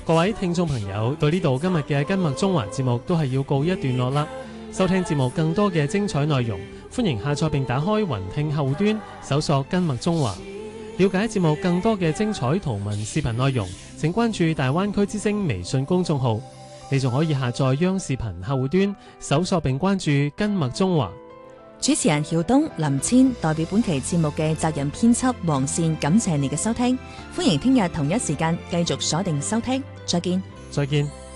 各位聽眾朋友，到呢度今日嘅今麥中華節目都係要告一段落啦。收聽節目更多嘅精彩內容，歡迎下載並打開雲聽後端，搜索今麥中華。了解節目更多嘅精彩圖文視頻內容，請關注大灣區之聲微信公眾號。你仲可以下載央視頻後端，搜索並關注今麥中華。 主持人曉東、林千代表本期節目嘅責任編輯黃善，感謝你嘅收聽。歡迎聽日同一時間繼續鎖定收聽，再見。 再見。